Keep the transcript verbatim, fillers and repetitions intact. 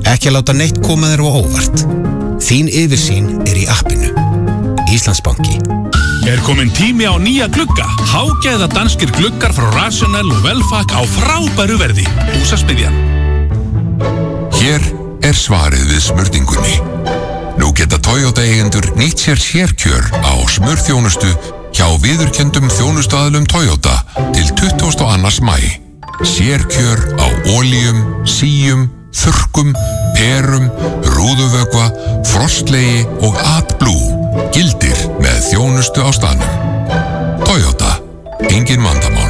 Ekki láta neitt koma þér á óvart. Þín yfirsýn er í appinu. Íslandsbanki. Er komin tími á nýja glugga. Hágæða danskir gluggar frá Rational og Velfak á frábæru verði. Húsasmiðjan. Hér er svarið við smurningunni. Nú geta Toyota eigendur nýtt sér sérkjör á smurþjónustu hjá viðurkenndum þjónustuaðilum Toyota til tuttugasta og annan maí. Sérkjör á olíum, síum, þurrkum, perum, rúðuvökva, frostlegi og AdBlue gildir með þjónustu á staðnum. Toyota, engin vandamál.